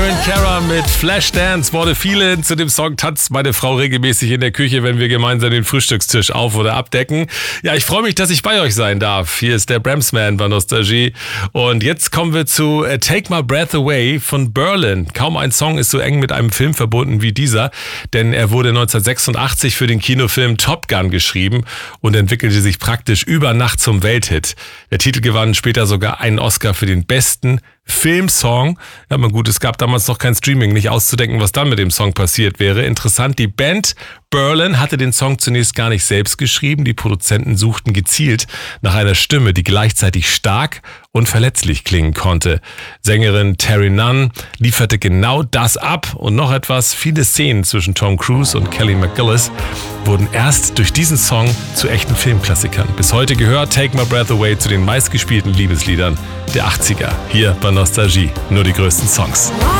Aaron Carter mit Flashdance. Worte viele. Zu dem Song tanzt meine Frau regelmäßig in der Küche, wenn wir gemeinsam den Frühstückstisch auf- oder abdecken. Ja, ich freue mich, dass ich bei euch sein darf. Hier ist der Bramsman bei Nostalgie. Und jetzt kommen wir zu Take My Breath Away von Berlin. Kaum ein Song ist so eng mit einem Film verbunden wie dieser, denn er wurde 1986 für den Kinofilm Top Gun geschrieben und entwickelte sich praktisch über Nacht zum Welthit. Der Titel gewann später sogar einen Oscar für den besten Filmsong. Ja, aber gut, es gab damals noch kein Streaming, nicht auszudenken, was dann mit dem Song passiert wäre. Interessant, die Band Berlin hatte den Song zunächst gar nicht selbst geschrieben. Die Produzenten suchten gezielt nach einer Stimme, die gleichzeitig stark und verletzlich klingen konnte. Sängerin Terry Nunn lieferte genau das ab und noch etwas. Viele Szenen zwischen Tom Cruise und Kelly McGillis wurden erst durch diesen Song zu echten Filmklassikern. Bis heute gehört Take My Breath Away zu den meistgespielten Liebesliedern der 80er. Hier bei Nostalgie. Nur die größten Songs.